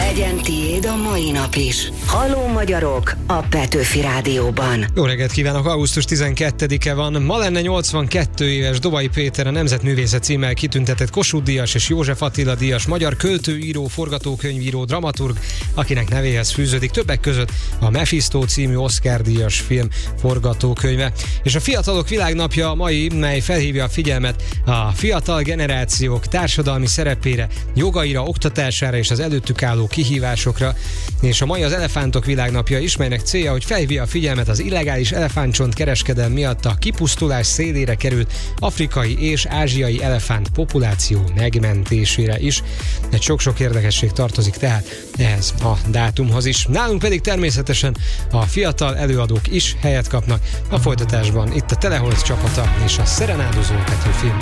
Legyen tiéd a mai nap is. Halló magyarok a Petőfi Rádióban. Jó reggelt kívánok, augusztus 12-e van. Ma lenne 82 éves Dobai Péter, a Nemzetművészet címmel kitüntetett Kossuth-díjas és József Attila díjas magyar költő, író, forgatókönyvíró, dramaturg, akinek nevéhez fűződik többek között a Mephisto című Oscar-díjas film forgatókönyve. És a Fiatalok Világnapja a mai, mely felhívja a figyelmet a fiatal generációk társadalmi szerepére, jogaira, oktatására és az előttük álló kihívásokra. És a mai az Elefántok Világnapja is, melynek célja, hogy felhívja a figyelmet az illegális elefántcsont kereskedelem miatt a kipusztulás szélére került afrikai és ázsiai elefánt populáció megmentésére is. Egy sok-sok érdekesség tartozik tehát ehhez a dátumhoz is. Nálunk pedig természetesen a fiatal előadók is helyet kapnak a folytatásban. Itt a Teleholz csapata és a szerenádozó Petőfi